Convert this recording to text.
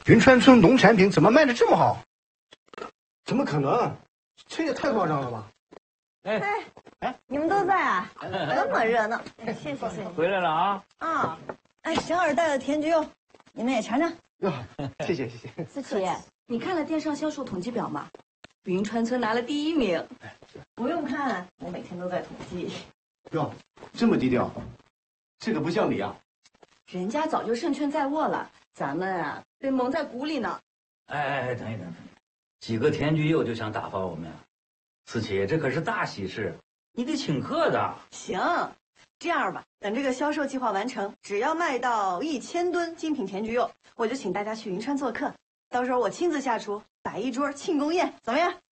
云川村农产品怎么卖的这么好？怎么可能？这也太夸张了吧！ 你们都在啊？这么热闹，谢谢。 回来了啊！ 啊，小尔带了甜菊柚，你们也尝尝。 谢谢。 思琪，你看了电商销售统计表吗？云川村拿了第1名。 不用看，我每天都在统计。 哟，这么低调，这个不像你啊！ 人家早就胜券在握了，咱们啊被蒙在鼓里呢。 等一等，几个甜菊柚就想打发我们啊？思琪，这可是大喜事，你得请客的。 行，这样吧，等这个销售计划完成，只要卖到1000吨精品甜菊柚，我就请大家去云川做客。到时候我亲自下厨，摆一桌庆功宴，怎么样？